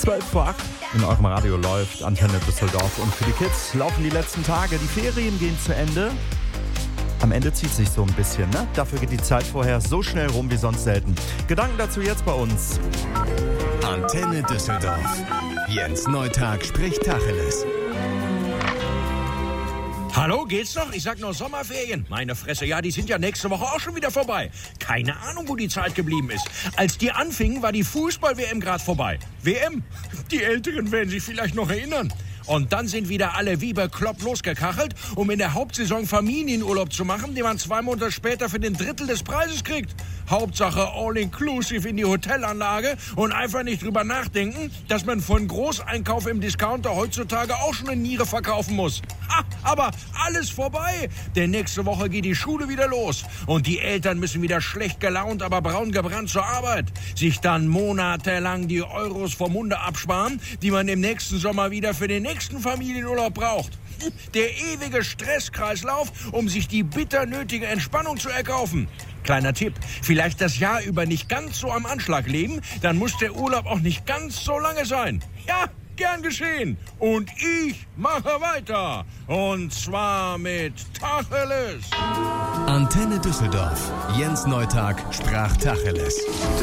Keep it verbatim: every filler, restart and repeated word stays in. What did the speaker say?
zwölf vor acht in eurem Radio läuft Antenne Düsseldorf und für die Kids laufen die letzten Tage. Die Ferien gehen zu Ende. Am Ende zieht sich so ein bisschen, ne? Dafür geht die Zeit vorher so schnell rum wie sonst selten. Gedanken dazu jetzt bei uns. Antenne Düsseldorf. Jens Neutag spricht Tacheles. Hallo, geht's noch? Ich sag nur Sommerferien. Meine Fresse, ja, die sind ja nächste Woche auch schon wieder vorbei. Keine Ahnung, wo die Zeit geblieben ist. Als die anfingen, war die Fußball-W M gerade vorbei. W M? Die Älteren werden sich vielleicht noch erinnern. Und dann sind wieder alle wie bekloppt losgekachelt, um in der Hauptsaison Familienurlaub zu machen, den man zwei Monate später für den Drittel des Preises kriegt. Hauptsache all-inclusive in die Hotelanlage und einfach nicht drüber nachdenken, dass man von Großeinkauf im Discounter heutzutage auch schon eine Niere verkaufen muss. Ha, aber alles vorbei, denn nächste Woche geht die Schule wieder los und die Eltern müssen wieder schlecht gelaunt, aber braun gebrannt zur Arbeit. Sich dann monatelang die Euros vom Munde absparen, die man im nächsten Sommer wieder für den nächsten Familienurlaub braucht. Der ewige Stresskreislauf, um sich die bitter nötige Entspannung zu erkaufen. Kleiner Tipp, vielleicht das Jahr über nicht ganz so am Anschlag leben, dann muss der Urlaub auch nicht ganz so lange sein. Ja, gern geschehen. Und ich mache weiter. Und zwar mit Tacheles. Antenne Düsseldorf. Jens Neutag sprach Tacheles.